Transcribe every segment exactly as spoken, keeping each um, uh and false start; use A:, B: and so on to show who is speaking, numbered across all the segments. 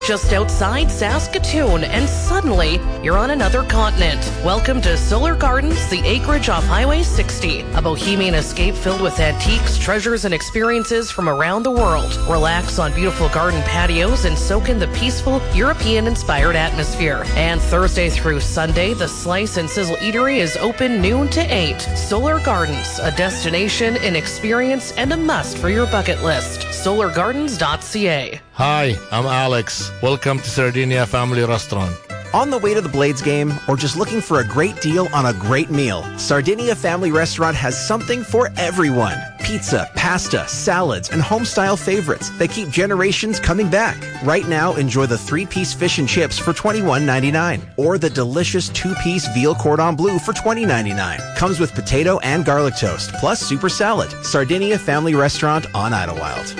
A: Just outside Saskatoon, and suddenly you're on another continent. Welcome to Solar Gardens, the acreage off Highway sixty. A bohemian escape filled with antiques, treasures, and experiences from around the world. Relax on beautiful garden patios and soak in the peaceful, European-inspired atmosphere. And Thursday through Sunday, the Slice and Sizzle Eatery is open noon to eight. Solar Gardens, a destination, an experience, and a must for your bucket list. solar gardens dot c a.
B: Hi, I'm Alex. Welcome to Sardinia Family Restaurant.
C: On the way to the Blades game, or just looking for a great deal on a great meal, Sardinia Family Restaurant has something for everyone. Pizza, pasta, salads, and home-style favorites that keep generations coming back. Right now, enjoy the three-piece fish and chips for twenty-one ninety-nine, or the delicious two-piece veal cordon bleu for twenty ninety-nine. Comes with potato and garlic toast, plus super salad. Sardinia Family Restaurant on Idlewild.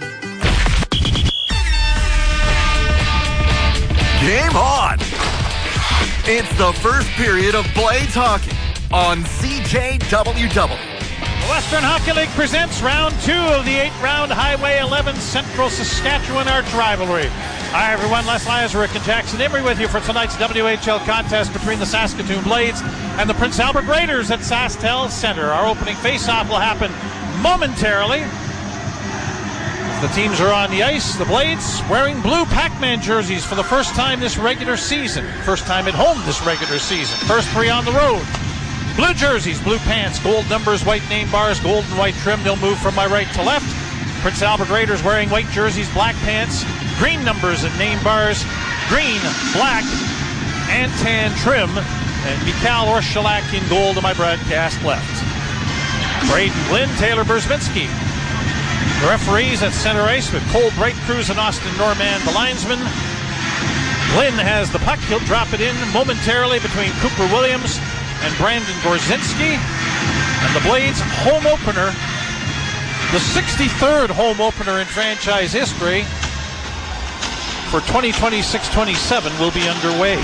D: Game on! It's the first period of Blades Hockey on C J W W.
E: The Western Hockey League presents round two of the eight-round Highway eleven Central Saskatchewan Arch Rivalry. Hi, everyone. Les Lazaruk and Jackson Emery with you for tonight's W H L contest between the Saskatoon Blades and the Prince Albert Raiders at SaskTel Center. Our opening face-off will happen momentarily. The teams are on the ice. The Blades wearing blue Pac-Man jerseys for the first time this regular season. First time at home this regular season. First three on the road. Blue jerseys, blue pants, gold numbers, white name bars, gold and white trim. They'll move from my right to left. Prince Albert Raiders wearing white jerseys, black pants, green numbers and name bars, green, black, and tan trim. And Mikhail Orshilak in gold to my broadcast left. Braden Glynn, Taylor Burzminski. The referees at center ice with Cole Bright Cruz and Austin Norman, the linesman. Glynn has the puck. He'll drop it in momentarily between Cooper Williams and Brandon Gorzinski. And the Blades home opener, the sixty-third home opener in franchise history for twenty twenty-six twenty-seven will be underway.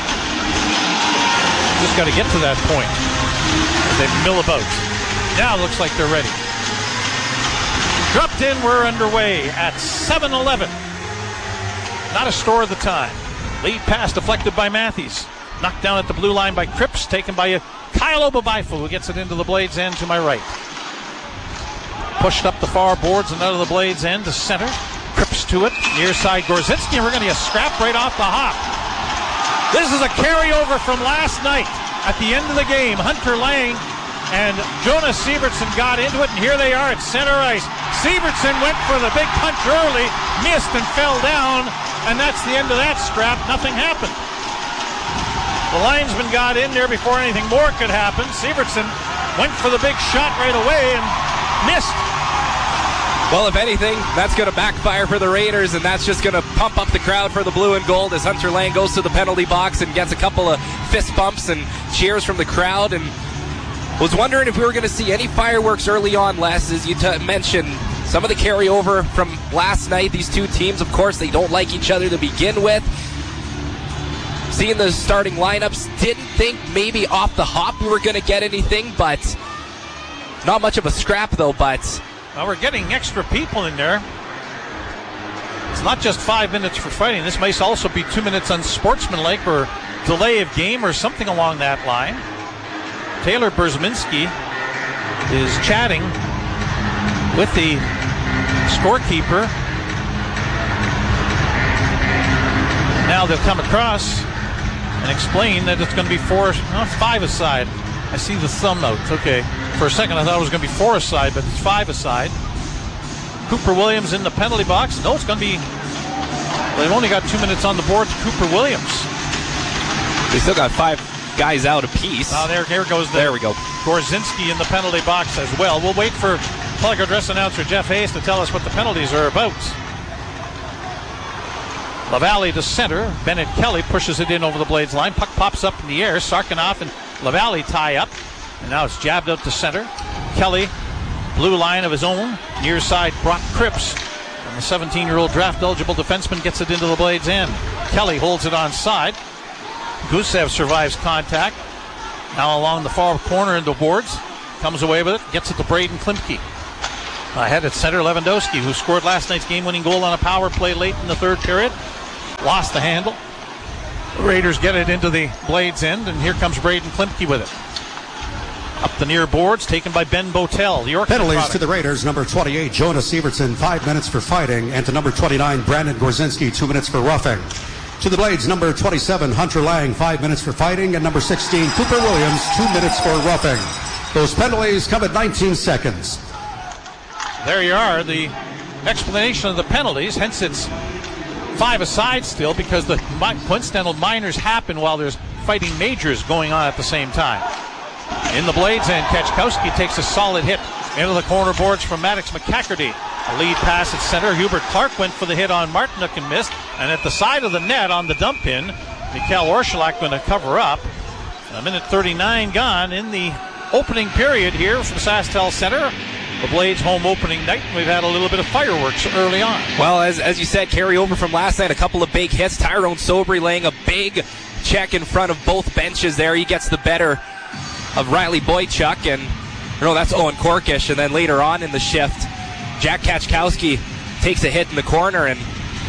E: Just got to get to that point. They mill about. Now it looks like they're ready. Dropped in, we're underway at seven eleven. Not a score of the time. Lead pass deflected by Matthews. Knocked down at the blue line by Cripps, taken by Kyle Obabifu, who gets it into the Blades' end to my right. Pushed up the far boards and out of the Blades' end to center. Cripps to it, near side Gorzinski, and we're going to get scrapped right off the hop. This is a carryover from last night at the end of the game. Hunter Lang and Jonas Sievertson got into it, and here they are at center ice. Sievertson went for the big punch early, missed and fell down, and that's the end of that scrap. Nothing happened. The linesman got in there before anything more could happen. Sievertson went for the big shot right away and missed.
F: Well, if anything, that's going to backfire for the Raiders, and that's just going to pump up the crowd for the blue and gold as Hunter Lang goes to the penalty box and gets a couple of fist bumps and cheers from the crowd. And was wondering if we were going to see any fireworks early on, Les, as you t- mentioned some of the carryover from last night. These two teams, of course, they don't like each other to begin with. Seeing the starting lineups, didn't think maybe off the hop we were going to get anything, but not much of a scrap, though. But
E: well, we're getting extra people in there. It's not just five minutes for fighting. This might also be two minutes unsportsmanlike or delay of game or something along that line. Taylor Burzminski is chatting with the scorekeeper. Now they'll come across and explain that it's going to be four, no, five aside. I see the thumb out. Okay. For a second I thought it was going to be four aside, but it's five aside. Cooper Williams in the penalty box. No, it's going to be, well, they've only got two minutes on the board to Cooper Williams.
F: They still got five guys out apiece.
E: Oh, there, here goes the
F: there we go.
E: Gorzinski in the penalty box as well. We'll wait for plug address announcer Jeff Hayes to tell us what the penalties are about. LaValle to center. Bennett Kelly pushes it in over the Blades line. Puck pops up in the air. Sarkanoff and LaValle tie up. And now it's jabbed out to center. Kelly, blue line of his own. Near side, Brock Cripps. And the seventeen-year-old draft-eligible defenseman gets it into the Blades' end. Kelly holds it on side. Gusev survives contact. Now along the far corner into boards. Comes away with it. Gets it to Braden Klimke. Ahead at center, Lewandowski, who scored last night's game-winning goal on a power play late in the third period. lost the handle. The Raiders get it into the Blades end, and here comes Braden Klimke with it. Up the near boards, taken by Ben Botel. The Yorkshire
G: penalties
E: product.
G: to the Raiders. Number twenty-eight, Jonas Evertson, five minutes for fighting. And to number twenty-nine, Brandon Gorzinski, two minutes for roughing. To the Blades, number twenty-seven, Hunter Lang, five minutes for fighting. And number sixteen, Cooper Williams, two minutes for roughing. Those penalties come at nineteen seconds.
E: There you are, the explanation of the penalties. Hence it's five aside still, because the coincidental minors happen while there's fighting majors going on at the same time. In the Blades end, Kachkowski takes a solid hit into the corner boards from Maddox McCackerty. A lead pass at center. Hubert Clark went for the hit on Martinook and missed. And at the side of the net on the dump in, Mikhail Orshilak going to cover up. A minute thirty-nine gone in the opening period here from SaskTel Center. The Blades home opening night. We've had a little bit of fireworks early on.
F: Well, as as you said, carry over from last night, a couple of big hits. Tyrone Sobry laying a big check in front of both benches there. He gets the better of Riley Boychuk, and no, that's Owen Korkish. And then later on in the shift, Jack Kachkowski takes a hit in the corner, and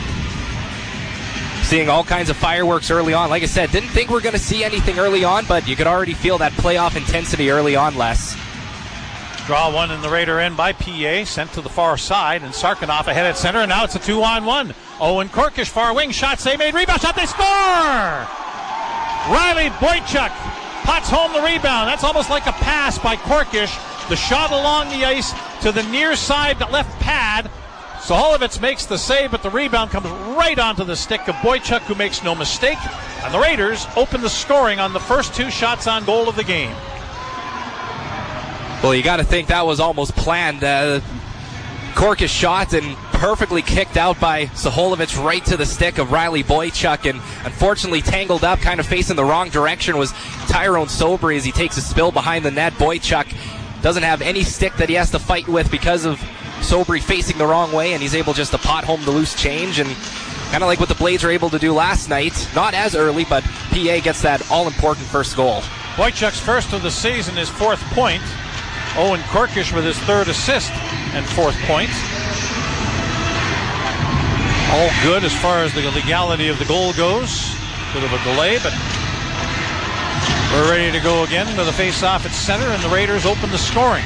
F: seeing all kinds of fireworks early on. Like I said, didn't think we we're going to see anything early on, but you could already feel that playoff intensity early on, Les.
E: Draw one in the Raider end by P A, sent to the far side, and Sarkanoff ahead at center, and now it's a two-on-one. Owen Korkish, far wing, shot, save made, rebound shot, they score! Riley Boychuk pots home the rebound. That's almost like a pass by Korkish. The shot along the ice to the near side left pad. Soholovitz makes the save, but the rebound comes right onto the stick of Boychuk, who makes no mistake. And the Raiders open the scoring on the first two shots on goal of the game.
F: Well, you got to think that was almost planned. Uh, Korkish shot and perfectly kicked out by Soholovitz right to the stick of Riley Boychuk, and unfortunately tangled up, kind of facing the wrong direction, was Tyrone Sobry as he takes a spill behind the net. Boychuk doesn't have any stick that he has to fight with because of Sobry facing the wrong way, and he's able just to pot home the loose change, and kind of like what the Blades were able to do last night. Not as early, but P A gets that all-important first goal.
E: Boychuk's first of the season, his fourth point. Owen Korkish with his third assist and fourth point. All good as far as the legality of the goal goes. Bit of a delay, but we're ready to go again with a face-off at center, and the Raiders open the scoring.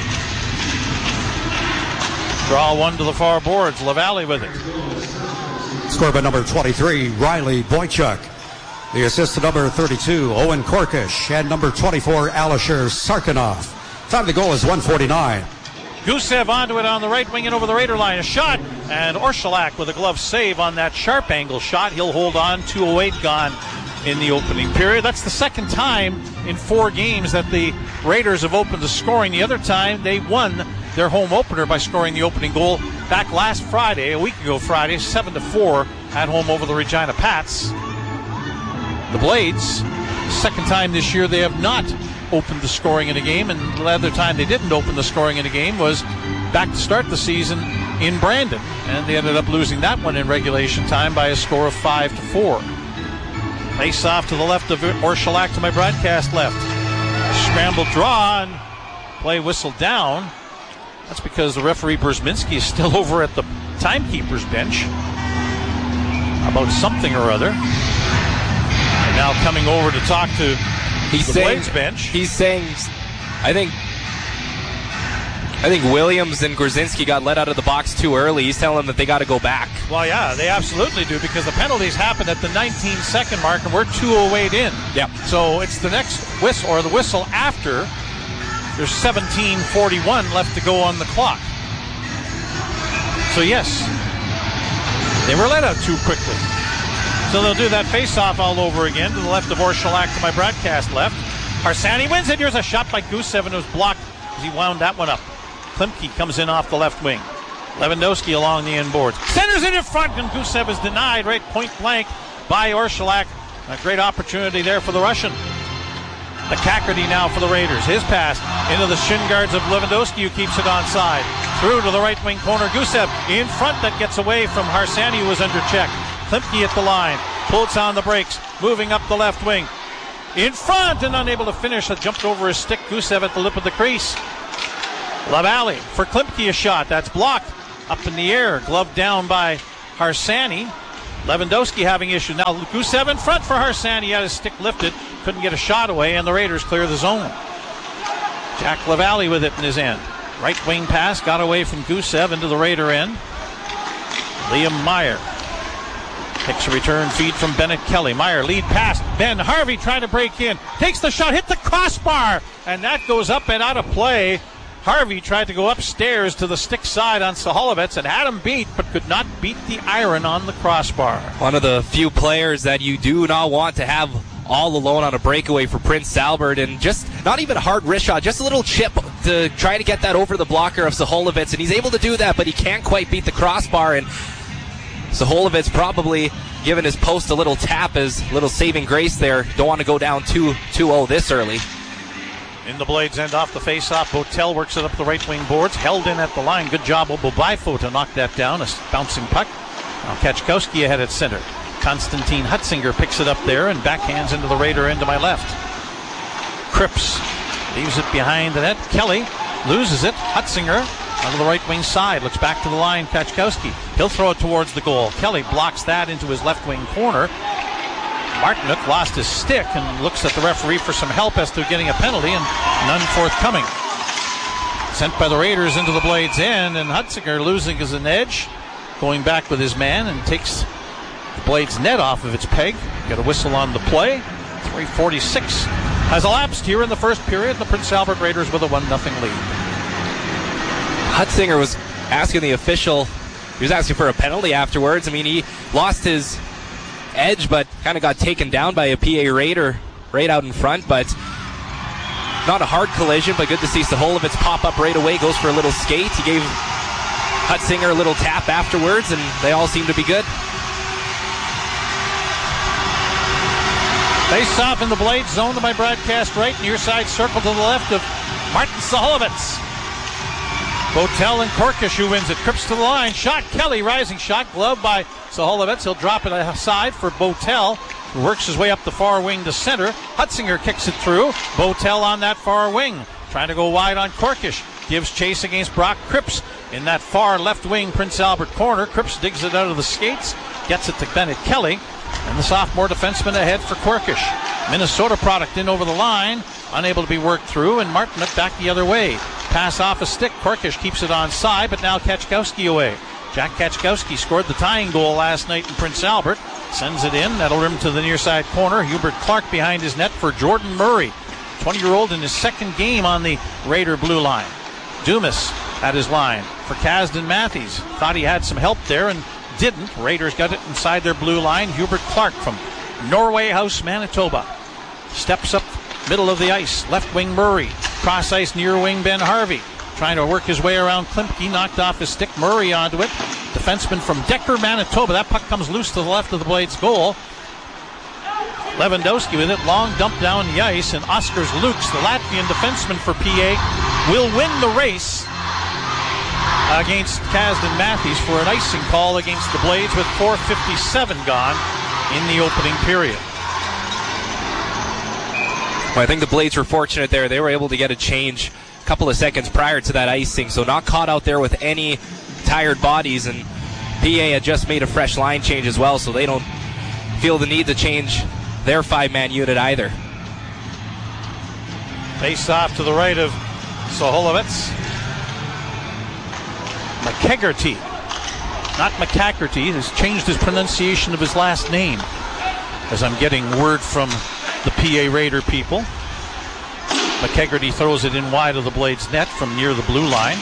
E: Draw one to the far boards. LaValle with it.
G: Scored by number twenty-three, Riley Boychuk. The assist to number thirty-two, Owen Korkish, and number twenty-four, Alisher Sarkanoff. Time of the goal is one forty-nine.
E: Gusev onto it on the right wing and over the Raider line. A shot, and Orshilak with a glove save on that sharp angle shot. He'll hold on. two oh eight gone in the opening period. That's the second time in four games that the Raiders have opened the scoring. The other time they won their home opener by scoring the opening goal back last Friday, a week ago Friday, seven to four at home over the Regina Pats. The Blades, second time this year they have not opened the scoring in a game, and the other time they didn't open the scoring in a game was back to start the season in Brandon, and they ended up losing that one in regulation time by a score of five to four. Face off to the left of Orshilak to my broadcast left. Scrambled draw and play whistled down. That's because the referee Berzminski is still over at the timekeeper's bench about something or other. And now coming over to talk to
F: He's
E: the
F: saying,
E: Blades bench.
F: He's saying, I think, I think Williams and Gorzinski got let out of the box too early. He's telling them that they got to go back.
E: Well, yeah, they absolutely do, because the penalties happened at the nineteen-second mark, and we're two oh eight in.
F: Yep.
E: So it's the next whistle, or the whistle after. There's seventeen forty-one left to go on the clock. So yes, they were let out too quickly. So they'll do that face-off all over again to the left of Orshilak to my broadcast left. Harsanyi wins it. Here's a shot by Gusev, and it was blocked as he wound that one up. Klimke comes in off the left wing. Lewandowski along the end boards. Centers it in front, and Gusev is denied right point blank by Orshilak. A great opportunity there for the Russian. The McCackerty now for the Raiders. His pass into the shin guards of Lewandowski, who keeps it onside. Through to the right wing corner. Gusev in front, that gets away from Harsanyi, who was under check. Klimke at the line. Pulls on the brakes. Moving up the left wing. In front and unable to finish. That jumped over his stick. Gusev at the lip of the crease. LaValle for Klimke, a shot. That's blocked. Up in the air. Gloved down by Harsanyi. Lewandowski having issues. Now Gusev in front for Harsanyi. He had his stick lifted. Couldn't get a shot away, and the Raiders clear the zone. Jack LaValle with it in his end. Right wing pass got away from Gusev into the Raider end. Liam Meyer takes a return feed from Bennett Kelly. Meyer lead pass. Ben Harvey trying to break in. Takes the shot, hit the crossbar, and that goes up and out of play. Harvey tried to go upstairs to the stick side on Saholovitz and had him beat, but could not beat the iron on the crossbar.
F: One of the few players that you do not want to have all alone on a breakaway for Prince Albert, and just not even a hard wrist shot, just a little chip to try to get that over the blocker of Saholovitz, and he's able to do that, but he can't quite beat the crossbar, and Saholovitz probably giving his post a little tap as little saving grace there. Don't want to go down two oh this early.
E: In the Blades end off the face-off. Botel works it up the right wing boards. Held in at the line. Good job of Bobaifo to knock that down. A bouncing puck. Now Kachkowski ahead at center. Konstantin Hutzinger picks it up there and backhands into the Raider end to my left. Cripps leaves it behind the net. Kelly loses it. Hutzinger on the right wing side. Looks back to the line. Kachkowski. He'll throw it towards the goal. Kelly blocks that into his left wing corner. Martinook lost his stick and looks at the referee for some help as to getting a penalty, and none forthcoming. Sent by the Raiders into the Blades end, and Hutzinger losing his an edge, going back with his man, and takes the Blades net off of its peg. Got a whistle on the play. three forty-six has elapsed here in the first period. The Prince Albert Raiders with a one nothing lead.
F: Hutzinger was asking the official, he was asking for a penalty afterwards. I mean, he lost his edge, but kind of got taken down by a P A Raider right out in front, but not a hard collision, but good to see Saholovitz pop up right away, goes for a little skate. He gave Hutzinger a little tap afterwards, and they all seem to be good.
E: Face off in the Blades zone to my broadcast right, near side circle to the left of Martin Saholovitz. Botel and Korkish who wins it. Cripps to the line. Shot. Kelly rising shot. Glove by Saholovitz. He'll drop it aside for Botel, who works his way up the far wing to center. Hutzinger kicks it through. Botel on that far wing. Trying to go wide on Korkish. Gives chase against Brock Cripps in that far left wing Prince Albert corner. Cripps digs it out of the skates. Gets it to Bennett Kelly. And the sophomore defenseman ahead for Korkish. Minnesota product in over the line. Unable to be worked through, and Martinook back the other way. Pass off a stick. Korkish keeps it on side, but now Kachkowski away. Jack Kachkowski scored the tying goal last night in Prince Albert. Sends it in. That'll rim to the near side corner. Hubert Clark behind his net for Jordan Murray. twenty-year-old in his second game on the Raider blue line. Dumas at his line for Kasdan Matthews. Thought he had some help there and didn't. Raiders got it inside their blue line. Hubert Clark from Norway House, Manitoba. Steps up middle of the ice. Left wing Murray. Cross ice near wing Ben Harvey. Trying to work his way around Klimke. Knocked off his stick. Murray onto it. Defenseman from Decker, Manitoba. That puck comes loose to the left of the Blades goal. Lewandowski with it. Long dump down the ice. And Oskars Lukes, the Latvian defenseman for P A, will win the race against Kasdan Matthews for an icing call against the Blades with four fifty-seven gone in the opening period.
F: Well, I think the Blades were fortunate there. They were able to get a change a couple of seconds prior to that icing, so not caught out there with any tired bodies, and P A had just made a fresh line change as well, so they don't feel the need to change their five-man unit either.
E: Face off to the right of Saholovitz. McKegarty, not McCackerty, has changed his pronunciation of his last name, as I'm getting word from the P A Raider people. McKegarty throws it in wide of the Blades net from near the blue line.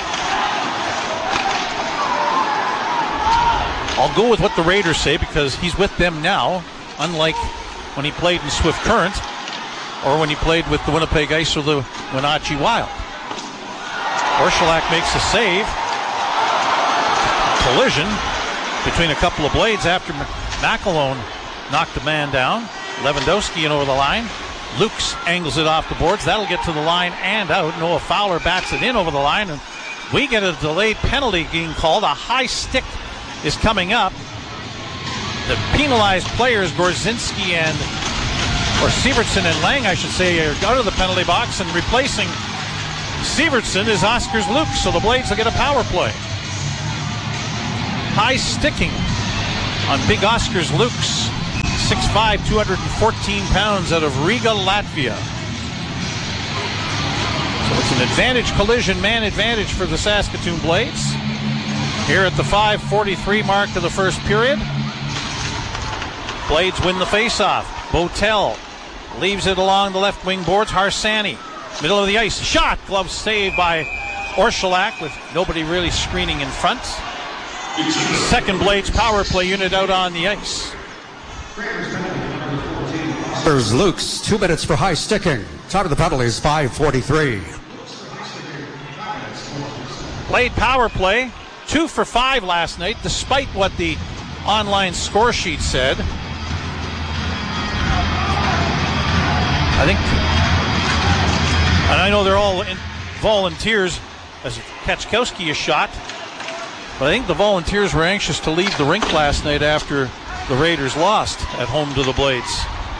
E: I'll go with what the Raiders say because he's with them now, unlike when he played in Swift Current or when he played with the Winnipeg Ice or the Wenatchee Wild. Orszalak makes a save. Collision between a couple of Blades after McElhone knocked the man down. Lewandowski in over the line. Lukes angles it off the boards. That'll get to the line and out. Noah Fowler bats it in over the line, and we get a delayed penalty being called. A high stick is coming up. The penalized players, Gorzinski and, or Sievertson and Lang, I should say, are out of the penalty box, and replacing Sievertson is Oskars Lukes, so the Blades will get a power play. High sticking on Big Oscars Lukes, six five, two hundred fourteen pounds, out of Riga, Latvia. So it's an advantage collision, man advantage for the Saskatoon Blades. Here at the five forty-three mark of the first period. Blades win the faceoff. Botel leaves it along the left wing boards. Harsani, middle of the ice. Shot! Glove saved by Orszalak with nobody really screening in front. Second Blades power play unit out on the ice.
G: There's Luke's two minutes for high sticking. Time of the penalties, five forty-three.
E: Blade power play, two for five last night, despite what the online score sheet said. I think, and I know they're all in volunteers as Kaczkowski is shot, but I think the Volunteers were anxious to leave the rink last night after the Raiders lost at home to the Blades,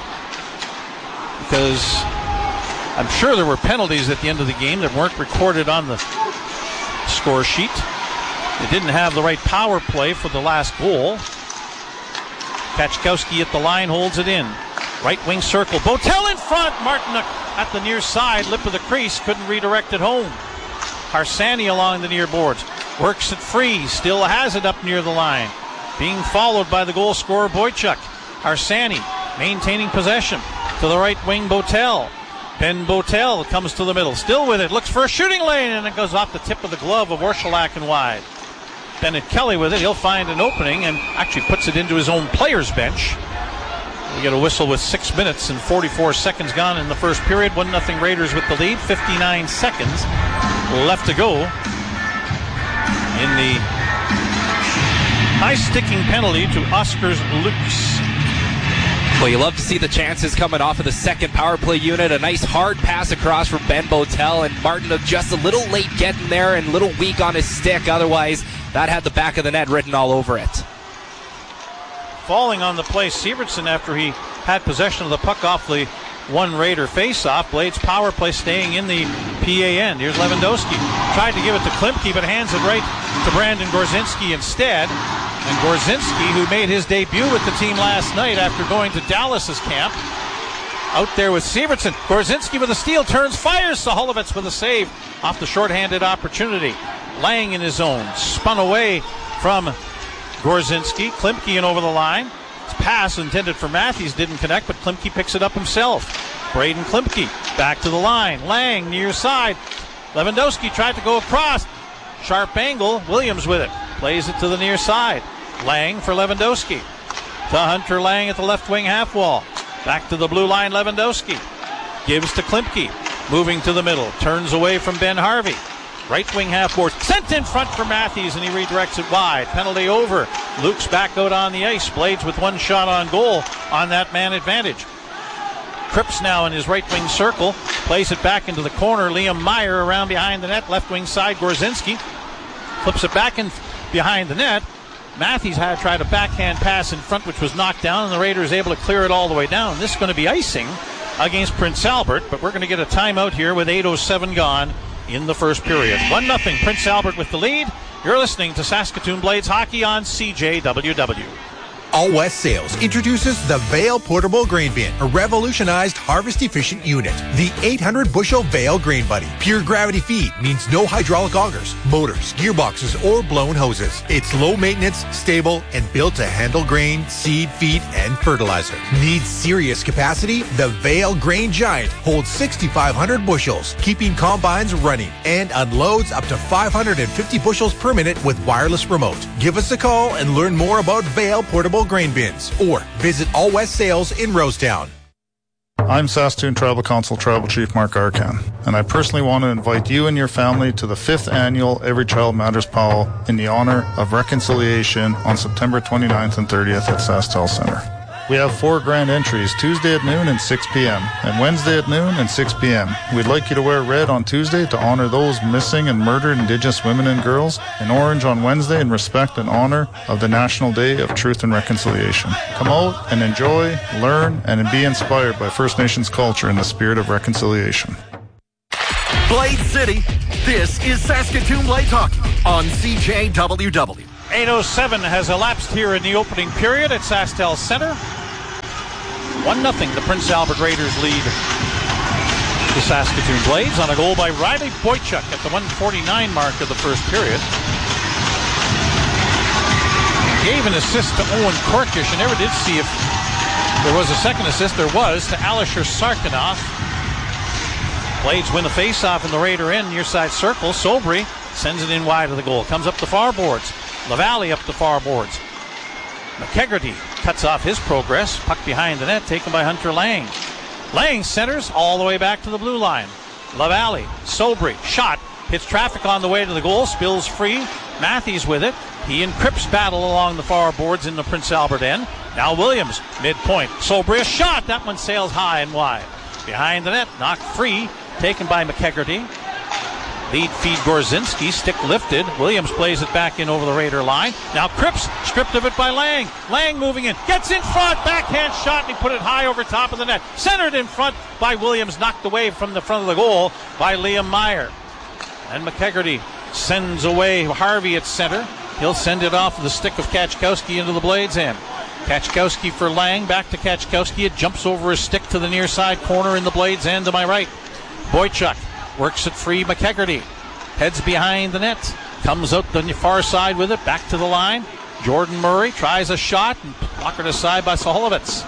E: because I'm sure there were penalties at the end of the game that weren't recorded on the score sheet. They didn't have the right power play for the last goal. Kaczkowski at the line holds it in. Right wing circle. Botel in front. Martinook at the near side. Lip of the crease. Couldn't redirect it home. Harsani along the near boards. Works it free. Still has it up near the line. Being followed by the goal scorer Boychuk. Harsani maintaining possession. To the right wing Botel. Ben Botel comes to the middle. Still with it. Looks for a shooting lane. And it goes off the tip of the glove of Orszalak and wide. Bennett Kelly with it. He'll find an opening and actually puts it into his own player's bench. We get a whistle with six minutes and forty-four seconds gone in the first period. one nothing Raiders with the lead. fifty-nine seconds left to go in the high sticking penalty to Oscars Lukes.
F: Well, you love to see the chances coming off of the second power play unit. A nice hard pass across from Ben Botel, and Martinook just a little late getting there and a little weak on his stick. Otherwise, that had the back of the net written all over it.
E: Falling on the play, Sievertson, after he had possession of the puck off the one Raider face-off. Blades power play staying in the P A end. Here's Lewandowski. Tried to give it to Klimke, but hands it right to Brandon Gorzinski instead. And Gorzinski, who made his debut with the team last night after going to Dallas's camp, out there with Sievertson. Gorzinski with a steal, turns, fires. Saholovitz with a save off the shorthanded opportunity. Lang in his zone, spun away from Gorzinski. Klimke in over the line. His pass intended for Matthews didn't connect, but Klimke picks it up himself. Braden Klimke back to the line. Lang near side. Lewandowski tried to go across. Sharp angle. Williams with it. Plays it to the near side. Lang for Lewandowski. To Hunter Lang at the left wing half wall. Back to the blue line, Lewandowski. Gives to Klimke. Moving to the middle. Turns away from Ben Harvey. Right wing half board. Sent in front for Matthews, and he redirects it wide. Penalty over. Luke's back out on the ice. Blades with one shot on goal on that man advantage. Cripps now in his right wing circle. Plays it back into the corner. Liam Meyer around behind the net. Left wing side, Gorzinski. Flips it back in behind the net. Matthews had tried a backhand pass in front, which was knocked down, and the Raiders able to clear it all the way down. This is going to be icing against Prince Albert, but we're going to get a timeout here with eight oh seven gone in the first period. one nothing Prince Albert with the lead. You're listening to Saskatoon Blades Hockey on C J W W.
H: All West Sales introduces the Vale Portable Grain Bin, a revolutionized harvest-efficient unit. The eight hundred bushel Vale Grain Buddy. Pure gravity feed means no hydraulic augers, motors, gearboxes, or blown hoses. It's low maintenance, stable, and built to handle grain, seed, feed, and fertilizer. Needs serious capacity? The Vale Grain Giant holds sixty-five hundred bushels, keeping combines running, and unloads up to five hundred fifty bushels per minute with wireless remote. Give us a call and learn more about Vale Portable Grain Bins, or visit All West Sales in Rosetown.
I: I'm Saskatoon Tribal Council Tribal Chief Mark Arcan, and I personally want to invite you and your family to the fifth annual Every Child Matters Powwow in the honor of reconciliation on September twenty-ninth and thirtieth at SaskTel Center. We have four grand entries, Tuesday at noon and six p.m., and Wednesday at noon and six p.m. We'd like you to wear red on Tuesday to honor those missing and murdered Indigenous women and girls, and orange on Wednesday in respect and honor of the National Day of Truth and Reconciliation. Come out and enjoy, learn, and be inspired by First Nations culture in the spirit of reconciliation.
D: Blade City, this is Saskatoon Blades Hockey on C J W W.
E: eight oh seven has elapsed here in the opening period at SaskTel Center. one nothing, the Prince Albert Raiders lead the Saskatoon Blades on a goal by Riley Boychuk at the one forty-nine mark of the first period. Gave an assist to Owen Korkish. I never did see if there was a second assist. There was to Alisher Sarkanoff. Blades win the face-off in the Raider end, near side circle. Sobry sends it in wide of the goal. Comes up the far boards. LaValle up the far boards. McKegarty cuts off his progress. Puck behind the net, taken by Hunter Lang. Lang centers all the way back to the blue line. LaValle, Sobry, shot. Hits traffic on the way to the goal. Spills free. Matthews with it. He and Cripps battle along the far boards in the Prince Albert end. Now Williams, midpoint. Sobry, a shot. That one sails high and wide. Behind the net, knocked free. Taken by McKegarty. Lead feed Gorzinski, stick lifted. Williams plays it back in over the Raider line. Now Cripps stripped of it by Lang. Lang moving in, gets in front, backhand shot, and he put it high over top of the net. Centered in front by Williams, knocked away from the front of the goal by Liam Meyer. And McKegarty sends away Harvey at center. He'll send it off the stick of Kachkowski into the Blades' end. Kachkowski for Lang, back to Kachkowski. It jumps over his stick to the near side corner in the Blades' end to my right. Boychuk works it free. McKegarty heads behind the net, comes out the far side with it, back to the line. Jordan Murray tries a shot and blockered aside by Saholovitz.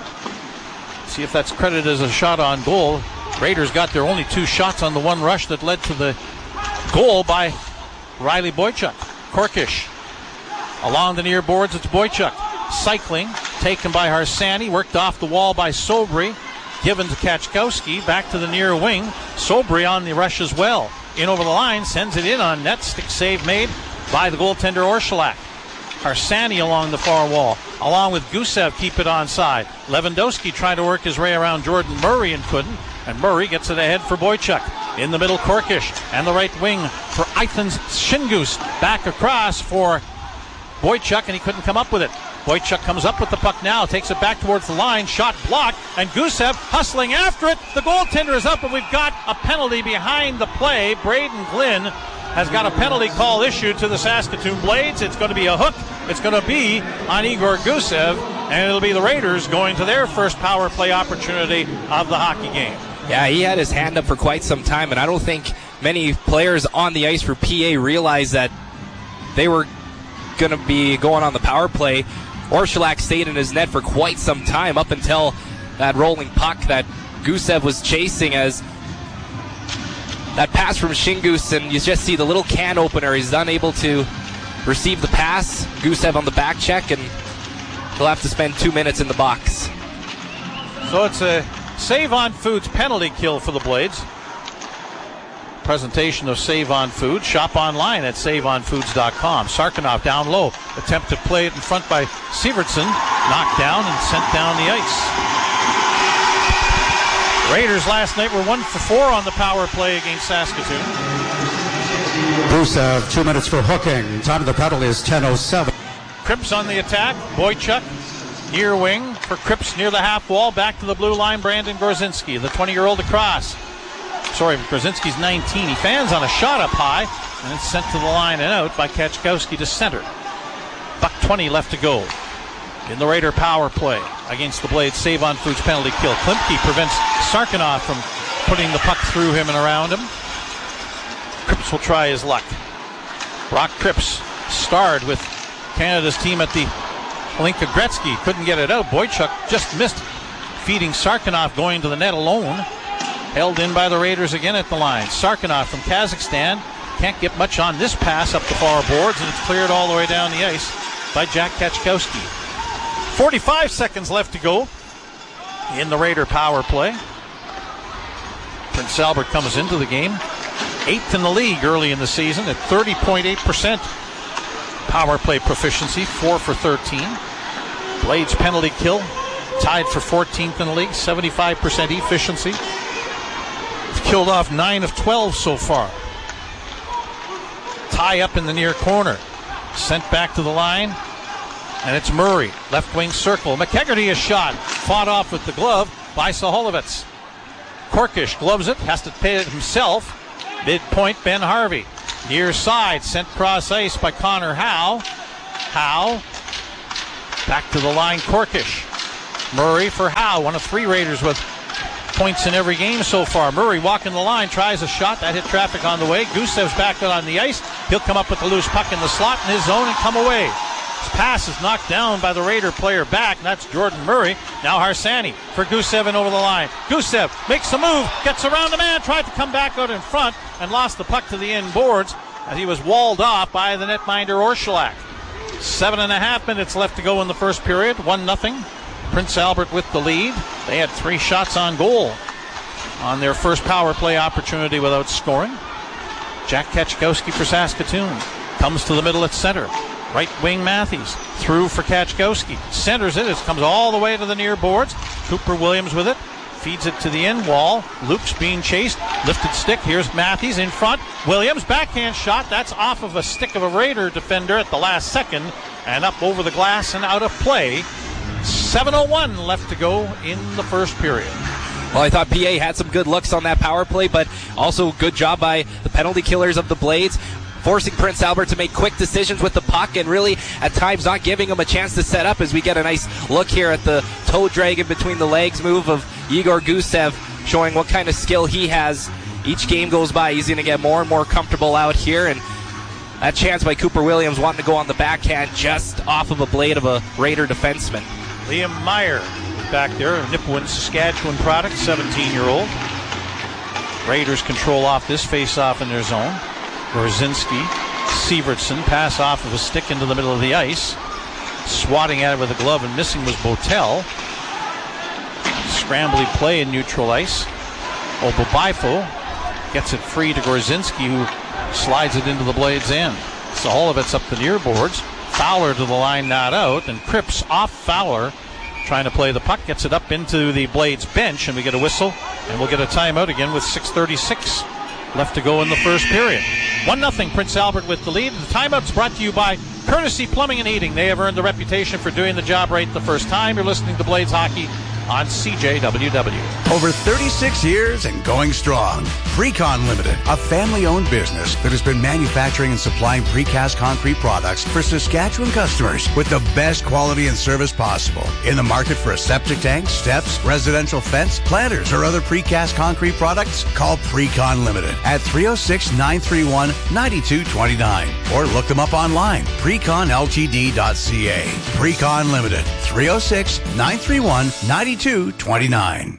E: See if that's credited as a shot on goal. Raiders got their only two shots on the one rush that led to the goal by Riley Boychuk. Korkish along the near boards, it's Boychuk. Cycling, taken by Harsani, worked off the wall by Sobry. Given to Kachkowski, back to the near wing. Sobry on the rush as well. In over the line, sends it in on net. Stick save made by the goaltender Orshilak. Harsani along the far wall, along with Gusev, keep it onside. Lewandowski tried to work his way around Jordan Murray and couldn't. And Murray gets it ahead for Boychuk. In the middle, Korkish. And the right wing for Ithans Shingus. Back across for Boychuk, and he couldn't come up with it. Boychuk comes up with the puck now, takes it back towards the line, shot blocked, and Gusev hustling after it. The goaltender is up, and we've got a penalty behind the play. Braden Glynn has got a penalty call issued to the Saskatoon Blades. It's going to be a hook. It's going to be on Igor Gusev, and it'll be the Raiders going to their first power play opportunity of the hockey game.
F: Yeah, he had his hand up for quite some time, and I don't think many players on the ice for P A realized that they were going to be going on the power play. Orshilak stayed in his net for quite some time, up until that rolling puck that Gusev was chasing, as that pass from Shingus, and you just see the little can opener. He's unable to receive the pass. Gusev on the back check, and he'll have to spend two minutes in the box.
E: So it's a Save On Foods penalty kill for the Blades. Presentation of Save On Foods. Shop online at save on foods dot com. Sarkanoff down low. Attempt to play it in front by Sievertson. Knocked down and sent down the ice. Raiders last night were one for four on the power play against Saskatoon.
G: Gusev, two minutes for hooking. Time of the penalty is ten oh seven.
E: Cripps on the attack. Boychuk near wing for Cripps near the half wall. Back to the blue line. Brandon Gorzinski, the twenty-year-old across. Sorry, Gorzinski's nineteen. He fans on a shot up high, and it's sent to the line and out by Kachkowski to center. Buck twenty left to go in the Raider power play against the Blades. Save On Foods penalty kill. Klimke prevents Sarkanoff from putting the puck through him and around him. Cripps will try his luck. Brock Cripps starred with Canada's team at the Hlinka Gretzky. Couldn't get it out. Boychuk just missed feeding Sarkanoff, going to the net alone. Held in by the Raiders again at the line. Sarkanoff from Kazakhstan can't get much on this pass up the far boards, and it's cleared all the way down the ice by Jack Kachkowski. forty-five seconds left to go in the Raider power play. Prince Albert comes into the game eighth in the league early in the season at thirty point eight percent power play proficiency, four for thirteen. Blades penalty kill tied for fourteenth in the league, seventy-five percent efficiency. Killed off nine of twelve so far. Tie up in the near corner. Sent back to the line. And it's Murray. Left wing circle. McKegarty is shot. Fought off with the glove by Saholovitz. Korkish gloves it. Has to pay it himself. Midpoint Ben Harvey. Near side. Sent cross ice by Connor Howe. Howe. Back to the line, Korkish. Murray for Howe, one of three Raiders with points in every game so far. Murray walking the line, tries a shot. That hit traffic on the way. Gusev's back out on the ice. He'll come up with the loose puck in the slot in his zone and come away. His pass is knocked down by the Raider player back. That's Jordan Murray. Now Harsani for Gusev and over the line. Gusev makes a move, gets around the man, tried to come back out in front and lost the puck to the end boards as he was walled off by the netminder Orshulak. Seven and a half minutes left to go in the first period. One nothing. Prince Albert with the lead. They had three shots on goal on their first power play opportunity without scoring. Jack Kachkowski for Saskatoon. Comes to the middle at center. Right wing Matthews. Through for Kachkowski. Centers it. It comes all the way to the near boards. Cooper Williams with it. Feeds it to the end wall. Luke's being chased. Lifted stick. Here's Matthews in front. Williams, backhand shot. That's off of a stick of a Raider defender at the last second. And up over the glass and out of play. seven oh one left to go in the first period.
F: Well, I thought P A had some good looks on that power play, but also good job by the penalty killers of the Blades, forcing Prince Albert to make quick decisions with the puck and really at times not giving him a chance to set up, as we get a nice look here at the toe drag in between the legs move of Igor Gusev, showing what kind of skill he has. Each game goes by, he's going to get more and more comfortable out here, and that chance by Cooper Williams wanting to go on the backhand just off of a blade of a Raider defenseman.
E: Liam Meyer back there, Nipawin, Saskatchewan product, seventeen-year-old. Raiders control off this face-off in their zone. Gorzinski, Sievertson, pass off of a stick into the middle of the ice. Swatting at it with a glove and missing was Botel. Scrambly play in neutral ice. Obobaifo gets it free to Gorzinski, who slides it into the Blades' end. So all of it's up the near boards. Fowler to the line, not out, and Cripps off Fowler, trying to play the puck, gets it up into the Blades bench, and we get a whistle, and we'll get a timeout again with six thirty-six left to go in the first period. one nothing, Prince Albert with the lead. The timeout's brought to you by Courtesy Plumbing and Heating. They have earned the reputation for doing the job right the first time. You're listening to Blades Hockey on C J W W.
J: Over thirty-six years and going strong. Precon Limited, a family-owned business that has been manufacturing and supplying precast concrete products for Saskatchewan customers with the best quality and service possible. In the market for a septic tank, steps, residential fence, planters, or other precast concrete products? Call Precon Limited at three oh six, nine three one, nine two two nine or look them up online, precon l t d dot c a. Precon Limited, three oh six, nine three one, nine two two nine.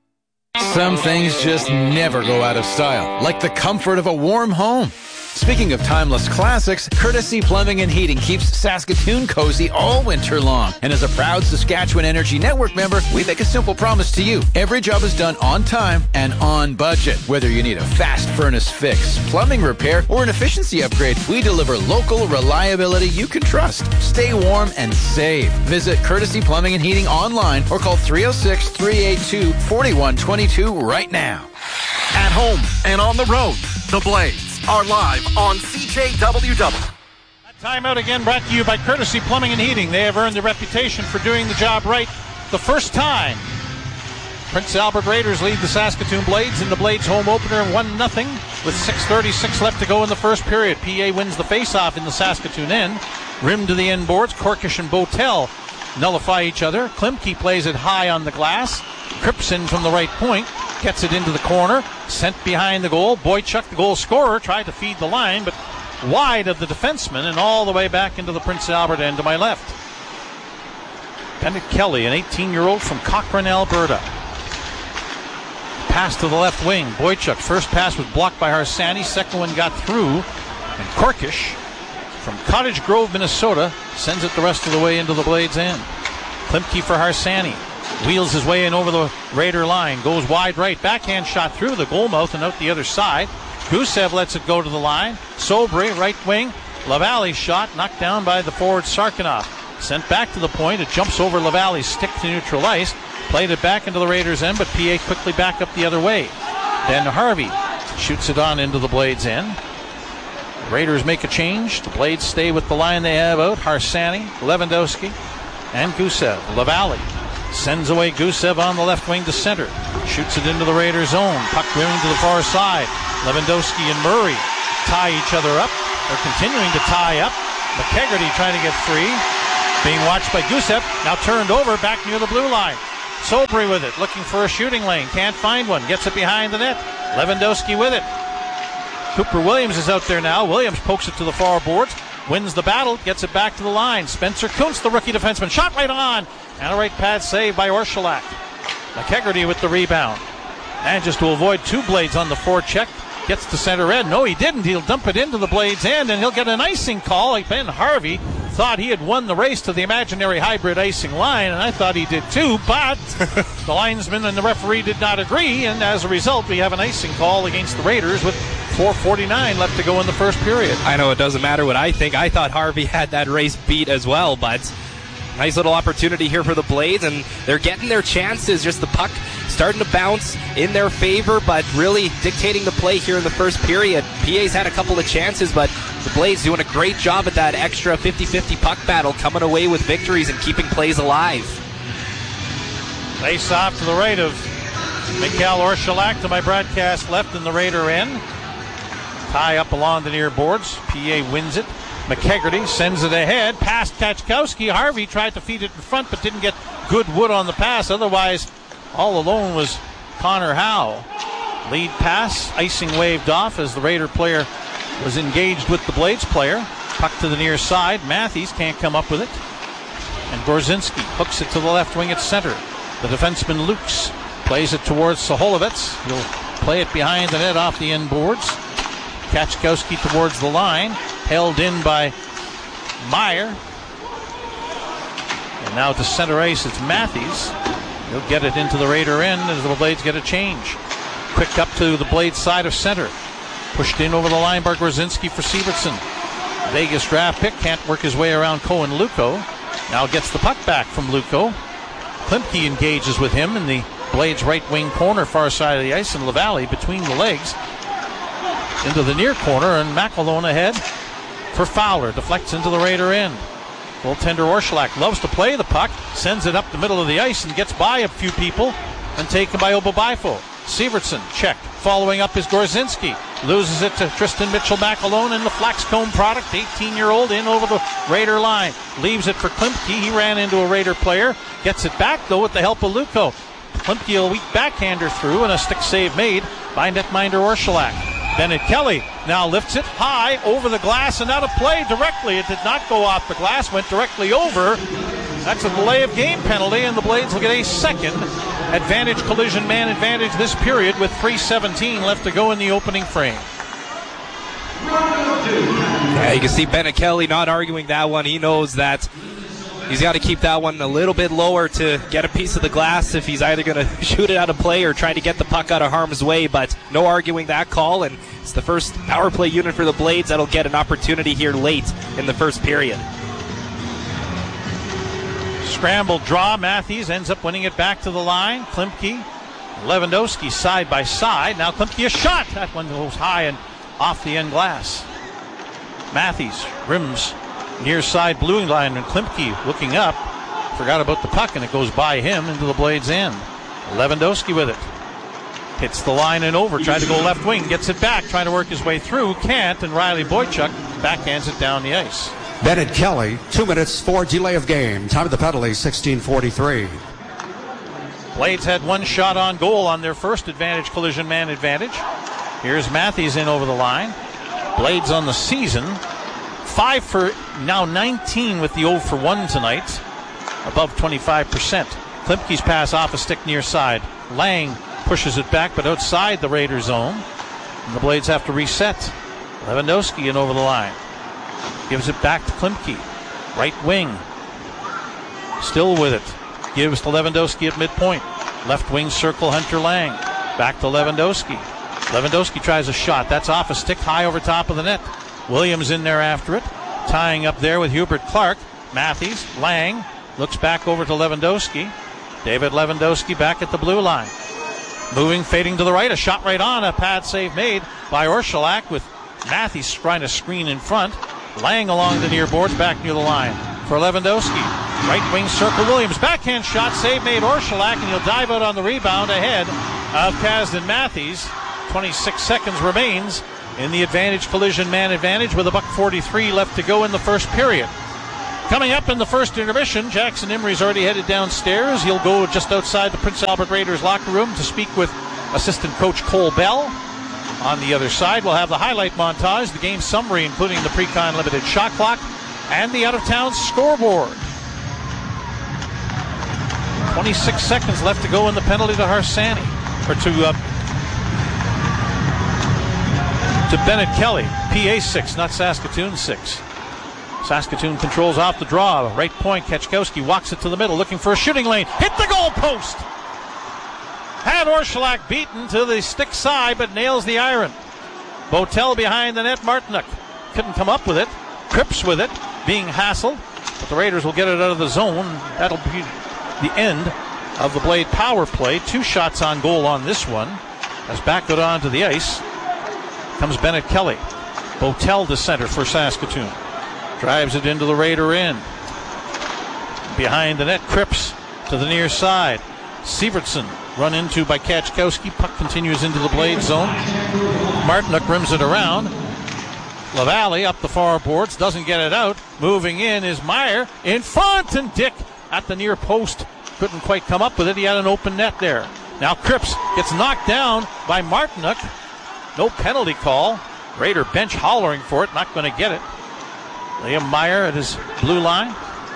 K: Some things just never go out of style, like the comfort of a warm home. Speaking of timeless classics, Courtesy Plumbing and Heating keeps Saskatoon cozy all winter long. And as a proud Saskatchewan Energy Network member, we make a simple promise to you. Every job is done on time and on budget. Whether you need a fast furnace fix, plumbing repair, or an efficiency upgrade, we deliver local reliability you can trust. Stay warm and save. Visit Courtesy Plumbing and Heating online or call three oh six, three eight two, four one two two right now.
D: At home and on the road, the Blades are live on C J W W.
E: Timeout again brought to you by Courtesy Plumbing and Heating. They have earned the reputation for doing the job right the first time. Prince Albert Raiders lead the Saskatoon Blades in the Blades home opener one nothing with six thirty-six left to go in the first period. P A wins the faceoff in the Saskatoon end. Rim to the end boards. Korkish and Botel nullify each other. Klimke plays it high on the glass. Cripps in from the right point. Gets it into the corner. Sent behind the goal. Boychuk, the goal scorer, tried to feed the line, but wide of the defenseman and all the way back into the Prince Albert end to my left. Bennett Kelly, an eighteen-year-old from Cochrane, Alberta. Pass to the left wing. Boychuk, first pass was blocked by Harsani. Second one got through. And Korkish from Cottage Grove, Minnesota, sends it the rest of the way into the Blades' end. Klimke for Harsani. Wheels his way in over the Raider line. Goes wide right. Backhand shot through the goal mouth and out the other side. Gusev lets it go to the line. Sobry, right wing. Lavallee's shot knocked down by the forward Sarkanoff. Sent back to the point. It jumps over Lavallee's stick to neutral ice. Played it back into the Raiders' end, but P A quickly back up the other way. Ben Harvey shoots it on into the Blades' end. The Raiders make a change. The Blades stay with the line they have out. Harsani, Lewandowski, and Gusev. Lavallee sends away Gusev on the left wing to center. Shoots it into the Raiders' zone. Puck moving to the far side. Lewandowski and Murray tie each other up. They're continuing to tie up. McKegarty trying to get free. Being watched by Gusev. Now turned over back near the blue line. Sobry with it, looking for a shooting lane. Can't find one. Gets it behind the net. Lewandowski with it. Cooper Williams is out there now. Williams pokes it to the far boards. Wins the battle. Gets it back to the line. Spencer Kuntz, the rookie defenseman. Shot right on. And a right pad save by Orshulak. McKegarty with the rebound. And just to avoid two Blades on the forecheck. Gets to center end. No, he didn't. He'll dump it into the Blades' end, and he'll get an icing call. Like Ben Harvey thought he had won the race to the imaginary hybrid icing line, and I thought he did too, but the linesman and the referee did not agree, and as a result, we have an icing call against the Raiders with four forty-nine left to go in the first period.
F: I know it doesn't matter what I think. I thought Harvey had that race beat as well, but nice little opportunity here for the Blades, and they're getting their chances. Just the puck starting to bounce in their favor, but really dictating the play here in the first period. P A's had a couple of chances, but the Blades doing a great job at that extra fifty-fifty puck battle, coming away with victories and keeping plays alive.
E: Face off to the right of Mikhail Orshulak to my broadcast left in the Raider end. Tie up along the near boards. P A wins it. McKegarty sends it ahead. Past Kachkowski. Harvey tried to feed it in front, but didn't get good wood on the pass. Otherwise, all alone was Connor Howe. Lead pass. Icing waved off as the Raider player was engaged with the Blades player. Puck to the near side. Matthews can't come up with it. And Gorzinski hooks it to the left wing at center. The defenseman Lukes plays it towards Saholovitz. He'll play it behind the net off the end boards. Kachkowski towards the line. Held in by Meyer. And now to center ice, it's Matthews. He'll get it into the Raider end as the Blades get a change. Quick up to the Blades side of center. Pushed in over the line by Gorzinski for Sievertson. Vegas draft pick can't work his way around Cohen Luco. Now gets the puck back from Luco. Klimke engages with him in the Blades right wing corner, far side of the ice, and LaValle between the legs into the near corner, and McAlone ahead for Fowler. Deflects into the Raider end. Goaltender Orshulak loves to play the puck, sends it up the middle of the ice and gets by a few people and taken by Obabaifo. Sievertson checked. Following up is Gorzinski. Loses it to Tristan Mitchell-McAlone and the Flaxcomb product, eighteen-year-old, in over the Raider line. Leaves it for Klimke. He ran into a Raider player. Gets it back, though, with the help of Luco. Klimke a weak backhander through and a stick save made by netminder Orshulak. Bennett Kelly now lifts it high over the glass and out of play directly. It did not go off the glass, went directly over. That's a delay of game penalty, and the Blades will get a second advantage collision man advantage this period with three seventeen left to go in the opening frame.
F: Yeah, you can see Bennett Kelly not arguing that one. He knows that he's got to keep that one a little bit lower to get a piece of the glass if he's either going to shoot it out of play or try to get the puck out of harm's way, but no arguing that call, and it's the first power play unit for the Blades that'll get an opportunity here late in the first period.
E: Scrambled draw. Matthews ends up winning it back to the line. Klimke, Lewandowski side by side. Now Klimke a shot. That one goes high and off the end glass. Matthews rims near side blue line, and Klimke looking up. Forgot about the puck, and it goes by him into the Blades' end. Lewandowski with it. Hits the line and over. Tried to go left wing. Gets it back. Trying to work his way through. Can't, and Riley Boychuk backhands it down the ice.
G: Bennett Kelly, two minutes for delay of game. Time of the penalty, sixteen forty-three.
E: Blades had one shot on goal on their first advantage collision man advantage. Here's Matthews in over the line. Blades on the season. Five for now nineteen with the oh for one tonight. Above twenty-five percent. Klimke's pass off a stick near side. Lang pushes it back, but outside the Raider zone. And the Blades have to reset. Lewandowski in over the line. Gives it back to Klimke. Right wing. Still with it. Gives to Lewandowski at midpoint. Left wing circle Hunter Lang. Back to Lewandowski. Lewandowski tries a shot. That's off a stick high over top of the net. Williams in there after it. Tying up there with Hubert Clark. Matthews. Lang. Looks back over to Lewandowski. David Lewandowski back at the blue line. Moving, fading to the right. A shot right on. A pad save made by Orshulak with Matthews trying to screen in front. Lang along the near boards, back near the line for Lewandowski. Right wing circle Williams. Backhand shot, save made Orshulak, and he'll dive out on the rebound ahead of Kasdan Matthews. twenty-six seconds remains in the advantage collision man advantage with a buck forty-three left to go in the first period. Coming up in the first intermission, Jackson Imrie's already headed downstairs. He'll go just outside the Prince Albert Raiders locker room to speak with assistant coach Cole Bell. On the other side, we'll have the highlight montage, the game summary, including the pre-con limited shot clock and the out-of-town scoreboard. twenty-six seconds left to go in the penalty to Harsanyi, or to uh, to Bennett Kelly. P A six, not Saskatoon six. Saskatoon controls off the draw. Right point, Kachkowski walks it to the middle, looking for a shooting lane. Hit the goal post! Had Orshilak beaten to the stick side, but nails the iron. Botel behind the net. Martinuk couldn't come up with it. Cripps with it, being hassled, but the Raiders will get it out of the zone. That'll be the end of the Blade power play. Two shots on goal on this one. As back it onto the ice comes Bennett Kelly. Botel to center for Saskatoon. Drives it into the Raider end. Behind the net, Cripps to the near side. Sievertson run into by Kachkowski. Puck continues into the Blade zone. Martinuk rims it around. LaValle up the far boards, doesn't get it out. Moving in is Meyer. In front, and Dick at the near post. Couldn't quite come up with it. He had an open net there. Now Cripps gets knocked down by Martinuk. No penalty call. Raider bench hollering for it. Not going to get it. Liam Meyer at his blue line.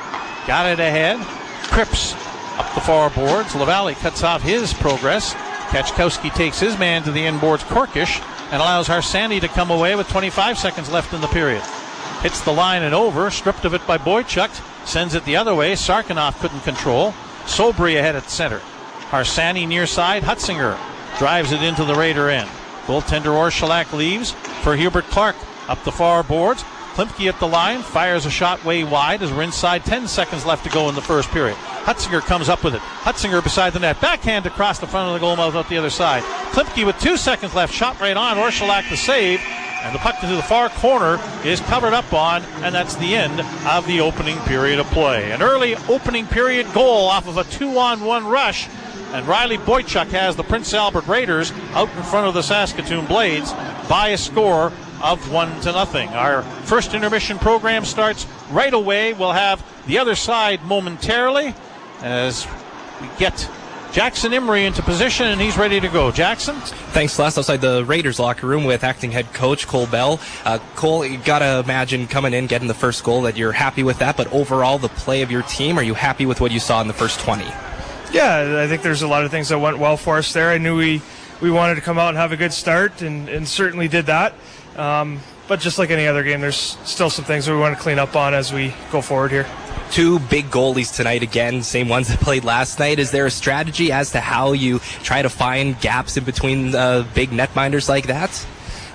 E: Got it ahead. Cripps up the far boards. LaValle cuts off his progress. Kachkowski takes his man to the inboards, Korkish, and allows Harsanyi to come away with twenty-five seconds left in the period. Hits the line and over. Stripped of it by Boychuk. Sends it the other way. Sarkanoff couldn't control. Sobry ahead at center. Harsanyi near side. Hutzinger drives it into the Raider end. Goaltender Orshilak leaves for Hubert Clark up the far boards. Klimke at the line, fires a shot way wide as we're inside ten seconds left to go in the first period. Hutzinger comes up with it. Hutzinger beside the net. Backhand across the front of the goalmouth out the other side. Klimke with two seconds left. Shot right on. Orshilak the save. And the puck to the far corner is covered up on, and that's the end of the opening period of play. An early opening period goal off of a two-on-one rush. And Riley Boychuk has the Prince Albert Raiders out in front of the Saskatoon Blades by a score of one to nothing. Our first intermission program starts right away. We'll have the other side momentarily as we get Jackson Imrie into position, and he's ready to go. Jackson?
F: Thanks, Les. Outside the Raiders locker room with acting head coach Cole Bell. Uh, Cole, you got to imagine coming in, getting the first goal, that you're happy with that, but overall, the play of your team, are you happy with what you saw in the first twenty?
L: Yeah, I think there's a lot of things that went well for us there. I knew we, we wanted to come out and have a good start, and, and certainly did that. Um, but just like any other game, there's still some things that we want to clean up on as we go forward here.
F: Two big goalies tonight again, same ones that played last night. Is there a strategy as to how you try to find gaps in between uh, big netminders like that?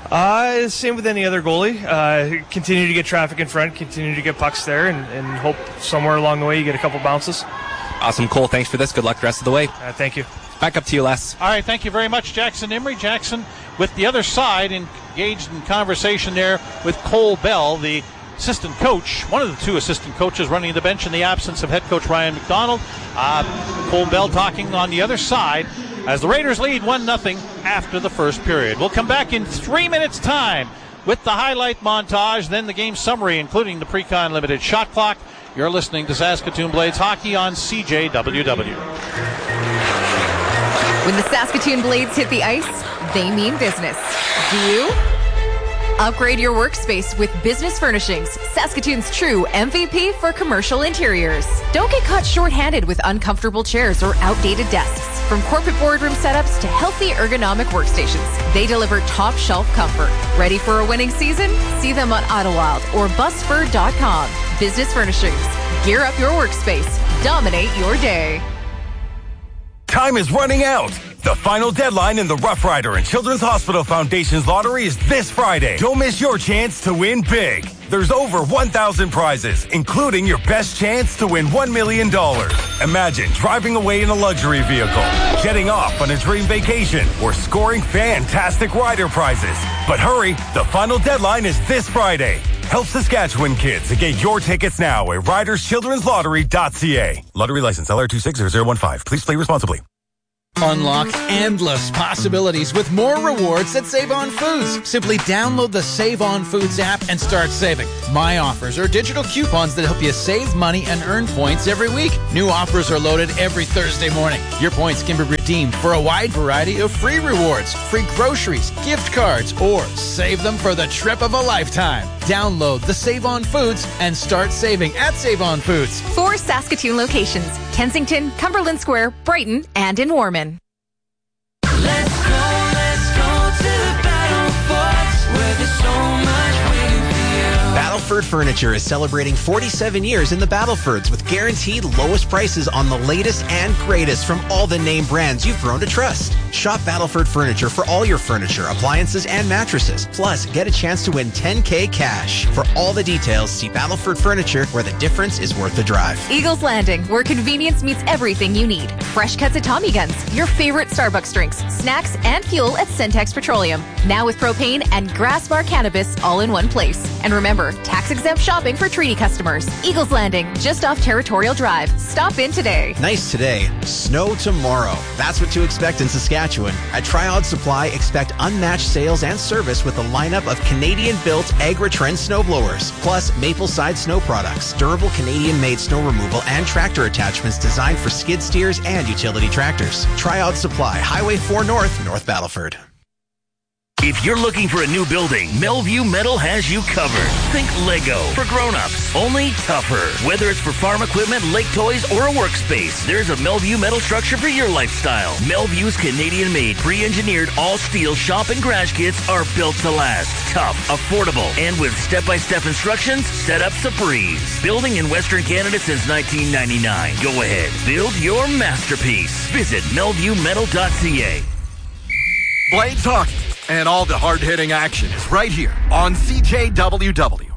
L: Uh, same with any other goalie. Uh, continue to get traffic in front, continue to get pucks there, and, and hope somewhere along the way you get a couple bounces.
F: Awesome, Cole. Thanks for this. Good luck the rest of the way.
L: Uh, thank you.
F: Back up to you, Les.
E: All right, thank you very much, Jackson Imrie. Jackson with the other side, engaged in conversation there with Cole Bell, the assistant coach, one of the two assistant coaches running the bench in the absence of head coach Ryan McDonald. Uh, Cole Bell talking on the other side as the Raiders lead one nothing after the first period. We'll come back in three minutes' time with the highlight montage, then the game summary, including the pre-con limited shot clock. You're listening to Saskatoon Blades Hockey on C J W W.
M: When the Saskatoon Blades hit the ice, they mean business. Do you? Upgrade your workspace with Business Furnishings, Saskatoon's true M V P for commercial interiors. Don't get caught short-handed with uncomfortable chairs or outdated desks. From corporate boardroom setups to healthy ergonomic workstations, they deliver top-shelf comfort. Ready for a winning season? See them on Idlewild or busfur dot com. Business Furnishings. Gear up your workspace. Dominate your day.
N: Time is running out. The final deadline in the Rough Rider and Children's Hospital Foundation's lottery is this Friday. Don't miss your chance to win big. There's over one thousand prizes, including your best chance to win one million dollars. Imagine driving away in a luxury vehicle, getting off on a dream vacation, or scoring fantastic rider prizes. But hurry, the final deadline is this Friday. Help Saskatchewan kids and get your tickets now at riders children's lottery dot c a. Lottery license L R two six zero zero one five. Please play responsibly.
K: Unlock endless possibilities with more rewards at Save On Foods. Simply download the Save On Foods app and start saving. My offers are digital coupons that help you save money and earn points every week. New offers are loaded every Thursday morning. Your points can be redeemed for a wide variety of free rewards, free groceries, gift cards, or save them for the trip of a lifetime. Download the Save On Foods and start saving at Save On Foods.
M: Four Saskatoon locations: Kensington, Cumberland Square, Brighton, and in Warman.
O: Let's go, let's go to the battle forts where there's so much waiting for you.
C: Battleford Furniture is celebrating forty-seven years in the Battlefords with guaranteed lowest prices on the latest and greatest from all the name brands you've grown to trust. Shop Battleford Furniture for all your furniture, appliances, and mattresses. Plus, get a chance to win ten K cash. For all the details, see Battleford Furniture, where the difference is worth the drive.
M: Eagles Landing, where convenience meets everything you need. Fresh cuts at Tommy Guns, your favorite Starbucks drinks, snacks, and fuel at Centex Petroleum. Now with propane and grass bar cannabis all in one place. And remember, tax-exempt shopping for treaty customers. Eagles Landing, just off Territorial Drive. Stop in today.
C: Nice today, snow tomorrow. That's what to expect in Saskatchewan. At Triod Supply, expect unmatched sales and service with a lineup of Canadian-built Agri-Trend snowblowers, plus Mapleside snow products, durable Canadian-made snow removal and tractor attachments designed for skid steers and utility tractors. Triod Supply, Highway four North, North Battleford.
P: If you're looking for a new building, Melview Metal has you covered. Think Lego for grown-ups, only tougher. Whether it's for farm equipment, lake toys, or a workspace, there's a Melview Metal structure for your lifestyle. Melview's Canadian-made, pre-engineered, all-steel shop and garage kits are built to last. Tough, affordable, and with step-by-step instructions, setup's a breeze. Building in Western Canada since nineteen ninety-nine. Go ahead, build your masterpiece. Visit melview metal dot c a.
D: Blades Hockey and all the hard-hitting action is right here on C J W W.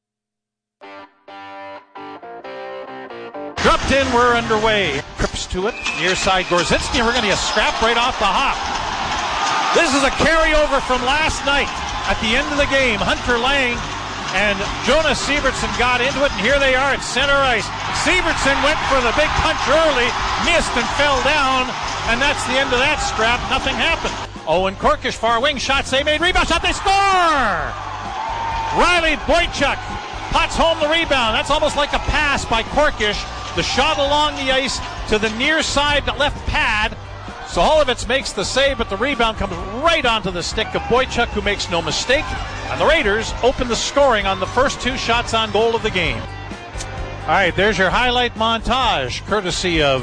E: Dropped in, we're underway. Trips to it, near side Gorzinski, and we're going to get scrapped right off the hop. This is a carryover from last night. At the end of the game, Hunter Lang and Jonas Sievertson got into it, and here they are at center ice. Sievertson went for the big punch early, missed and fell down, and that's the end of that scrap. Nothing happened. Owen Korkish, far wing, shot save made, rebound shot, they score! Riley Boychuk pots home the rebound. That's almost like a pass by Korkish. The shot along the ice to the near side left pad. Soholovitz makes the save, but the rebound comes right onto the stick of Boychuk, who makes no mistake. And the Raiders open the scoring on the first two shots on goal of the game. All right, there's your highlight montage, courtesy of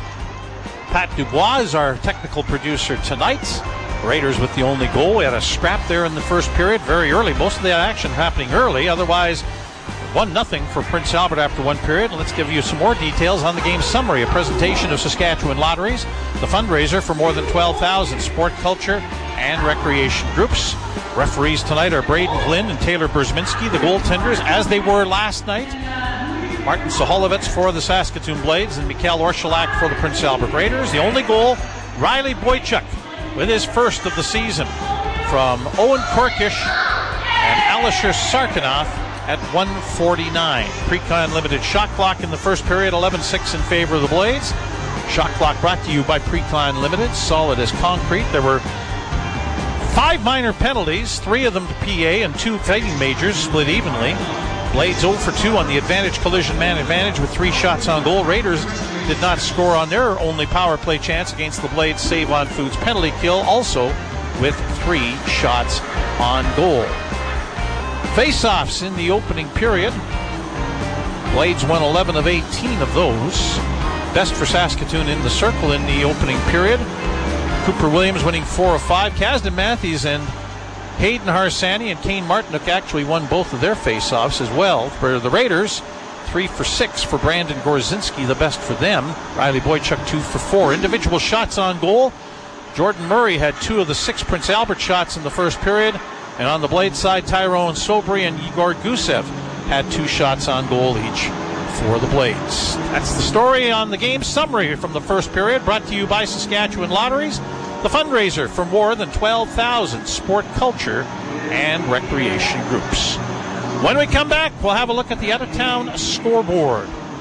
E: Pat Dubois, our technical producer tonight. Raiders with the only goal. We had a scrap there in the first period, very early. Most of the action happening early. Otherwise, one nothing for Prince Albert after one period. And let's give you some more details on the game summary. A presentation of Saskatchewan Lotteries, the fundraiser for more than twelve thousand sport, culture, and recreation groups. Referees tonight are Braden Glynn and Taylor Berzminski, the goaltenders, as they were last night. Martin Soholovitz for the Saskatoon Blades and Mikhail Orshilak for the Prince Albert Raiders. The only goal, Riley Boychuk with his first of the season from Owen Korkish and Alisher Sarkanoff at one forty-nine. Precon Limited shot clock in the first period, eleven six in favor of the Blades. Shot clock brought to you by Precon Limited, solid as concrete. There were five minor penalties, three of them to P A and two fighting majors, split evenly. Blades zero for two on the advantage collision man advantage with three shots on goal. Raiders did not score on their only power play chance against the Blades Save On Foods penalty kill, also with three shots on goal. Face-offs in the opening period. Blades won eleven of eighteen of those. Best for Saskatoon in the circle in the opening period. Cooper Williams winning four of five. Kasdan Matthews and Hayden Harsani and Kane Martinook actually won both of their face-offs as well. For the Raiders, three for six for Brandon Gorzinski, the best for them. Riley Boychuk, two for four. Individual shots on goal. Jordan Murray had two of the six Prince Albert shots in the first period. And on the Blade side, Tyrone Sobry and Igor Gusev had two shots on goal each for the Blades. That's the story on the game summary from the first period, brought to you by Saskatchewan Lotteries, the fundraiser for more than twelve thousand sport, culture, and recreation groups. When we come back, we'll have a look at the out-of-town scoreboard.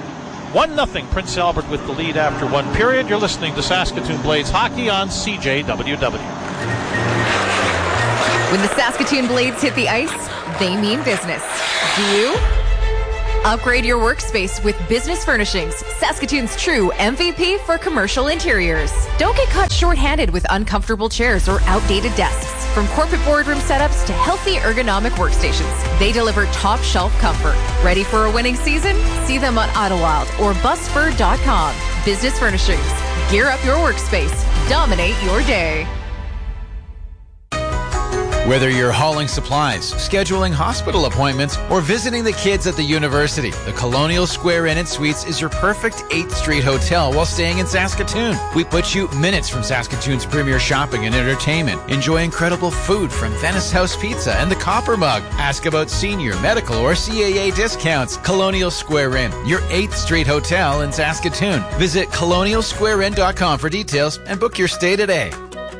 E: one nothing. Prince Albert with the lead after one period. You're listening to Saskatoon Blades Hockey on C J W W.
M: When the Saskatoon Blades hit the ice, they mean business. Do you? Upgrade your workspace with Business Furnishings, Saskatoon's true M V P for commercial interiors. Don't get caught short-handed with uncomfortable chairs or outdated desks. From corporate boardroom setups to healthy ergonomic workstations, they deliver top shelf comfort. Ready for a winning season? See them on Idlewild or Busford dot com. Business Furnishings. Gear up your workspace. Dominate your day.
K: Whether you're hauling supplies, scheduling hospital appointments, or visiting the kids at the university, the Colonial Square Inn and Suites is your perfect eighth Street hotel while staying in Saskatoon. We put you minutes from Saskatoon's premier shopping and entertainment. Enjoy incredible food from Venice House Pizza and the Copper Mug. Ask about senior, medical, or C A A discounts. Colonial Square Inn, your eighth Street hotel in Saskatoon. Visit colonial square inn dot com for details and book your stay today.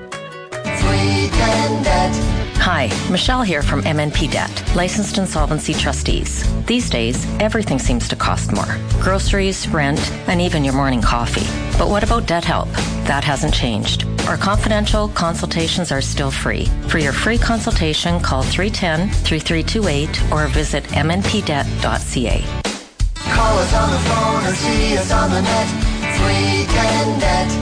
Q: Hi, Michelle here from M N P Debt, licensed insolvency trustees. These days, everything seems to cost more. Groceries, rent, and even your morning coffee. But what about debt help? That hasn't changed. Our confidential consultations are still free. For your free consultation, call three one zero, three three two eight or visit m n p debt dot c a.
O: Call us on the phone or see us on the net. three ten debt.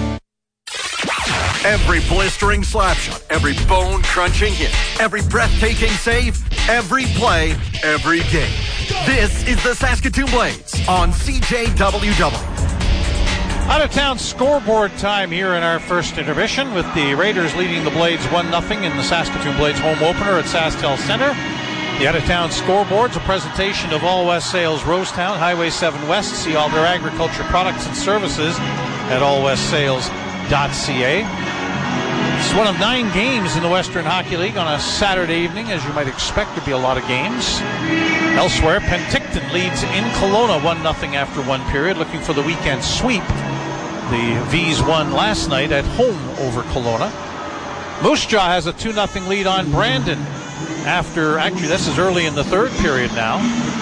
D: Every blistering slap shot, every bone-crunching hit, every breathtaking save, every play, every game. This is the Saskatoon Blades on C J W W.
E: Out-of-town scoreboard time here in our first intermission with the Raiders leading the Blades one nothing in the Saskatoon Blades home opener at SaskTel Center. The out-of-town scoreboard's a presentation of All West Sales Rosetown, Highway seven West. See all their agriculture products and services at all west sales dot c a. It's one of nine games in the Western Hockey League on a Saturday evening. As you might expect, there'll be a lot of games. Elsewhere, Penticton leads in Kelowna one nothing after one period, looking for the weekend sweep. The V's won last night at home over Kelowna. Moose Jaw has a two nothing lead on Brandon after, actually this is early in the third period now.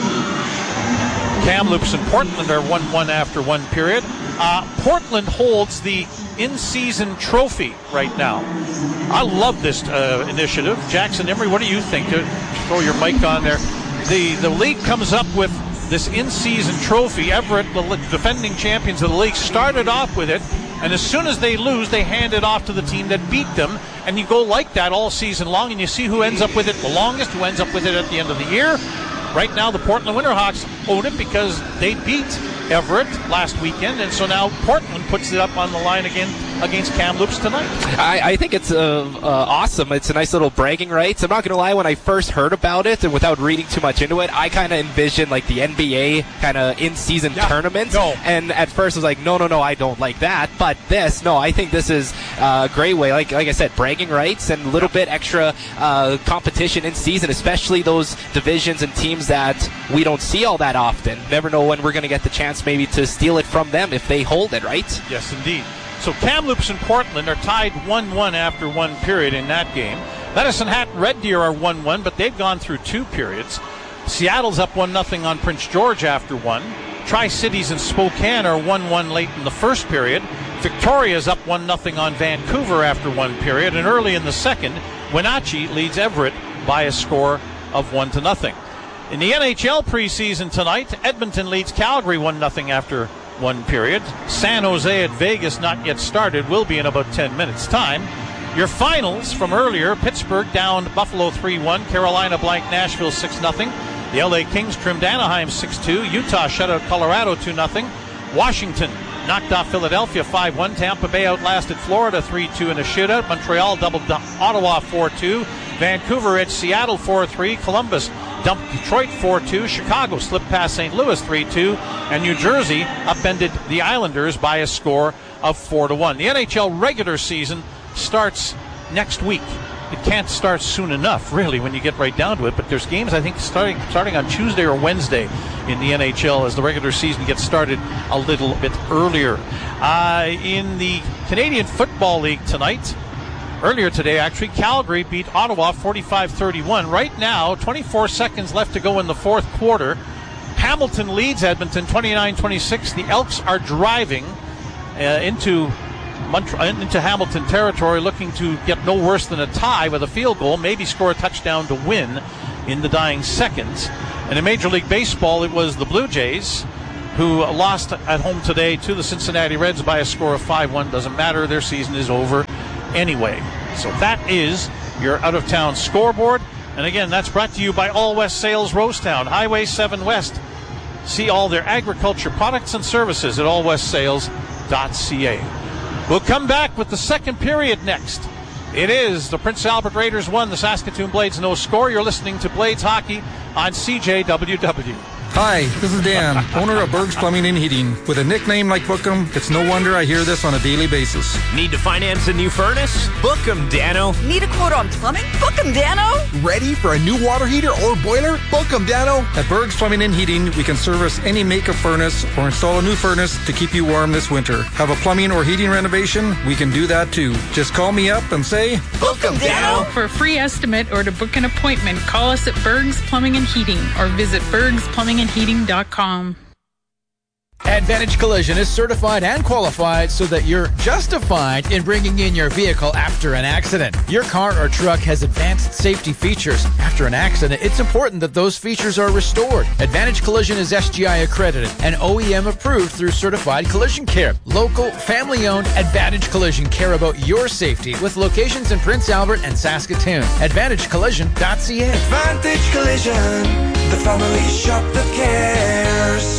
E: Kamloops and Portland are one one after one period. Uh, Portland holds the in-season trophy right now. I love this uh, initiative. Jackson Emery, what do you think? Uh, throw your mic on there. The the league comes up with this in-season trophy. Everett, the defending champions of the league, started off with it, and as soon as they lose, they hand it off to the team that beat them, and you go like that all season long, and you see who ends up with it the longest, who ends up with it at the end of the year. Right now, the Portland Winterhawks own it because they beat Everett last weekend, and so now Portland puts it up on the line again against Kamloops tonight.
F: I, I think it's uh, uh, awesome. It's a nice little bragging rights. I'm not going to lie, when I first heard about it, and without reading too much into it, I kind of envisioned like the N B A kind of in-season yeah, tournament.
E: No.
F: And at first I was like, no, no, no, I don't like that. But this, no, I think this is a great way. Like like I said, bragging rights and a little bit extra uh, competition in season, especially those divisions and teams that we don't see all that often. Never know when we're going to get the chance maybe to steal it from them if they hold it, right?
E: Yes, indeed. So Kamloops and Portland are tied one one after one period in that game. Medicine Hat and Red Deer are one one, but they've gone through two periods. Seattle's up one nothing on Prince George after one. Tri-Cities and Spokane are one one late in the first period. Victoria's up one nothing on Vancouver after one period. And early in the second, Wenatchee leads Everett by a score of one to nothing. In the N H L preseason tonight, Edmonton leads Calgary one nothing after one period. San Jose at Vegas, not yet started, will be in about ten minutes' time. Your finals from earlier, Pittsburgh down Buffalo three one, Carolina blank Nashville six nothing. The L A Kings trimmed Anaheim six two, Utah shut out Colorado two nothing. Washington knocked off Philadelphia five one, Tampa Bay outlasted Florida three two in a shootout. Montreal doubled Ottawa four two. Vancouver edged Seattle four three. Columbus dumped Detroit four two. Chicago slipped past Saint Louis three two. And New Jersey upended the Islanders by a score of four to one. The N H L regular season starts next week. It can't start soon enough, really, when you get right down to it. But there's games, I think, starting starting on Tuesday or Wednesday in the N H L as the regular season gets started a little bit earlier. Uh, in the Canadian Football League tonight, earlier today, actually, Calgary beat Ottawa forty-five thirty-one. Right now, twenty-four seconds left to go in the fourth quarter. Hamilton leads Edmonton twenty-nine twenty-six. The Elks are driving uh, into Mont- into Hamilton territory, looking to get no worse than a tie with a field goal, maybe score a touchdown to win in the dying seconds. And in Major League Baseball, it was the Blue Jays who lost at home today to the Cincinnati Reds by a score of five one. Doesn't matter, their season is over anyway. So that is your out-of-town scoreboard. And again, that's brought to you by All West Sales Rosetown, Highway seven West. See all their agriculture products and services at all west sales dot c a. We'll come back with the second period next. It is the Prince Albert Raiders one, the Saskatoon Blades no score. You're listening to Blades Hockey on C J W W.
R: Hi, this is Dan, owner of Berg's Plumbing and Heating. With a nickname like Bookham, it's no wonder I hear this on a daily basis.
S: Need to finance a new furnace? Bookham, Dano.
T: Need a quote on plumbing? Bookham, Dano.
H: Ready for a new water heater or boiler? Bookham, Dano.
R: At Berg's Plumbing and Heating, we can service any make of furnace or install a new furnace to keep you warm this winter. Have a plumbing or heating renovation? We can do that too. Just call me up and say,
T: Bookham, Dano.
U: For a free estimate or to book an appointment, call us at Berg's Plumbing and Heating or visit bergs plumbing and heating dot com.
K: Advantage Collision is certified and qualified so that you're justified in bringing in your vehicle after an accident. Your car or truck has advanced safety features. After an accident, it's important that those features are restored. Advantage Collision is S G I accredited and O E M approved through Certified Collision Care. Local, family-owned Advantage Collision care about your safety with locations in Prince Albert and Saskatoon. advantage collision dot c a.
O: Advantage Collision, the family shop that cares.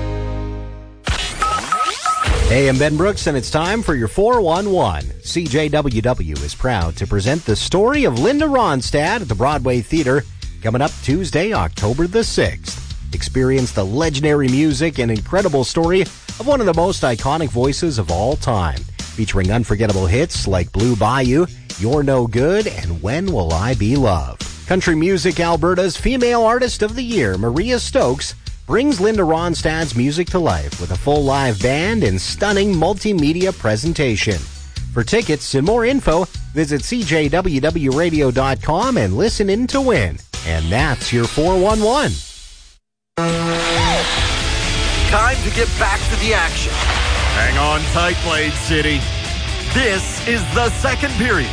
V: Hey, I'm Ben Brooks, and it's time for your four one one. C J W W is proud to present the story of Linda Ronstadt at the Broadway Theater coming up Tuesday, October the sixth. Experience the legendary music and incredible story of one of the most iconic voices of all time, featuring unforgettable hits like Blue Bayou, You're No Good, and When Will I Be Loved. Country Music Alberta's Female Artist of the Year, Maria Stokes, brings Linda Ronstadt's music to life with a full live band and stunning multimedia presentation. For tickets and more info, visit c j w w radio dot com and listen in to win. And that's your four one one.
D: Time to get back to the action. Hang on tight, Blade City. This is the second period.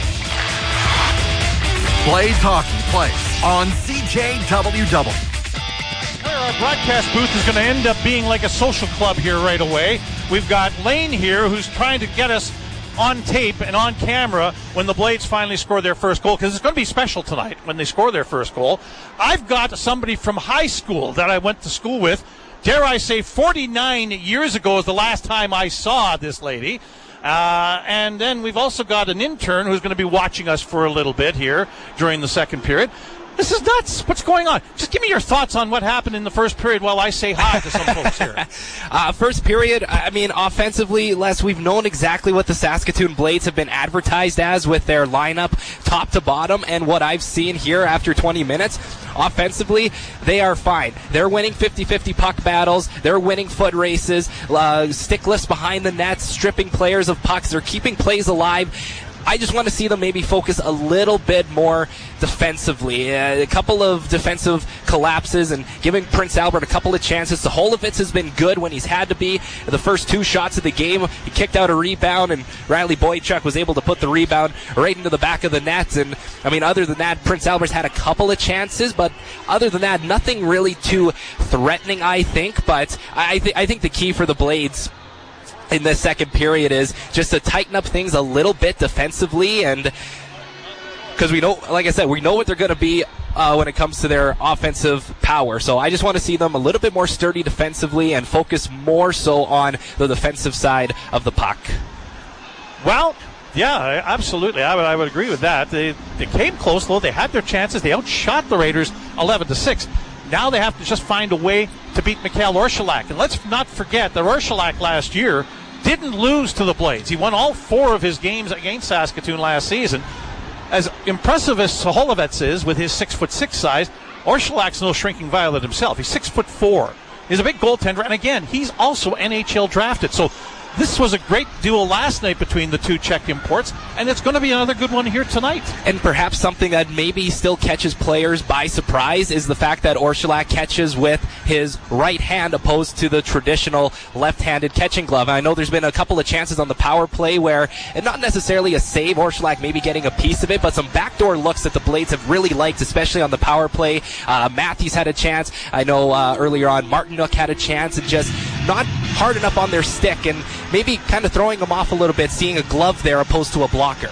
D: Blades Hockey plays on C J W W.
E: Our broadcast booth is going to end up being like a social club here right away. We've got Lane here who's trying to get us on tape and on camera when the Blades finally score their first goal, because it's going to be special tonight when they score their first goal. I've got somebody from high school that I went to school with. Dare I say forty-nine years ago is the last time I saw this lady. Uh, and then we've also got an intern who's going to be watching us for a little bit here during the second period. This is nuts. What's going on? Just give me your thoughts on what happened in the first period while I say hi to some folks here.
F: Uh, first period, I mean, offensively, Les, we've known exactly what the Saskatoon Blades have been advertised as with their lineup top to bottom, and what I've seen here after twenty minutes, offensively, they are fine. They're winning fifty-fifty puck battles. They're winning foot races, uh, stick lifts behind the nets, stripping players of pucks. They're keeping plays alive. I just want to see them maybe focus a little bit more defensively. Uh, a couple of defensive collapses and giving Prince Albert a couple of chances. The Holovitz has been good when he's had to be. The first two shots of the game, he kicked out a rebound, and Riley Boychuk was able to put the rebound right into the back of the net. And, I mean, other than that, Prince Albert's had a couple of chances, but other than that, nothing really too threatening, I think. But I, th- I think the key for the Blades in the second period is just to tighten up things a little bit defensively, and because we know, like I said, we know what they're going to be uh, when it comes to their offensive power. So I just want to see them a little bit more sturdy defensively and focus more so on the defensive side of the puck.
E: Well, yeah, absolutely. I would, I would agree with that. They, they came close, though. They had their chances. They outshot the Raiders eleven to six. Now they have to just find a way to beat Mikhail Orshilak. And let's not forget that Orshilak last year didn't lose to the Blades. He won all four of his games against Saskatoon last season. As impressive as Holovitz is with his six foot six size, Orshilak's no shrinking violet himself. He's six foot four. He's a big goaltender, and again, he's also N H L drafted. So this was a great duel last night between the two Czech imports, and it's going to be another good one here tonight.
F: And perhaps something that maybe still catches players by surprise is the fact that Orszalak catches with his right hand opposed to the traditional left-handed catching glove. And I know there's been a couple of chances on the power play where, and not necessarily a save, Orszalak maybe getting a piece of it, but some backdoor looks that the Blades have really liked, especially on the power play. Uh, Matthews had a chance. I know uh, earlier on Martinuk had a chance, and just not hard enough on their stick, and maybe kind of throwing them off a little bit, seeing a glove there opposed to a blocker.